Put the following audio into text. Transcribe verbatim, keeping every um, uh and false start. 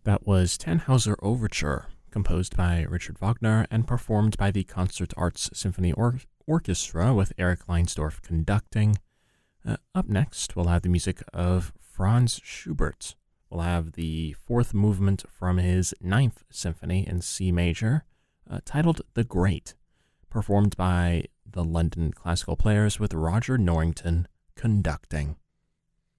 That was Tannhauser Overture, composed by Richard Wagner and performed by the Concert Arts Symphony or- Orchestra with Eric Leinsdorf conducting. Uh, up next, we'll have the music of Franz Schubert. We'll have the fourth movement from his Ninth Symphony in C major, uh, titled The Great, performed by the London Classical Players with Roger Norrington conducting.